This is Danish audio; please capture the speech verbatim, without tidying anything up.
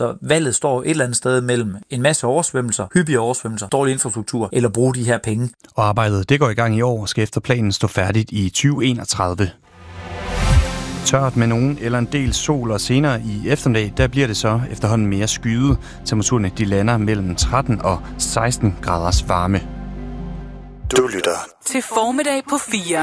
Så valget står et eller andet sted mellem en masse oversvømmelser, hyppige oversvømmelser, dårlig infrastruktur, eller bruge de her penge. Og arbejdet det går i gang i år og skal efter planen stå færdigt i tyve enogtredive. Tørt med nogen eller en del sol, og senere i eftermiddag, der bliver det så efterhånden mere skyet. Temperaturerne de lander mellem tretten og seksten graders varme. Du lytter til Formiddag på fire.